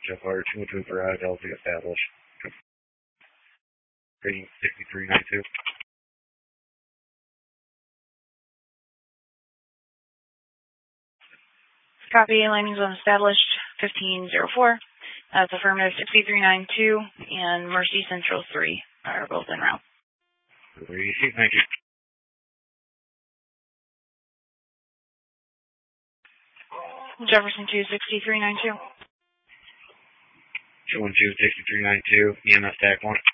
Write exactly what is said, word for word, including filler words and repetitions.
Jeff Harder, two one two for Delta established. Rating sixty-three ninety-two. Copy, landing zone established, fifteen oh four. That's affirmative sixty-three ninety-two, and Mercy Central three are both en route. Three, thank you. Jefferson two, sixty-three ninety-two. two one two, sixty-three ninety-two, E M S T A C one.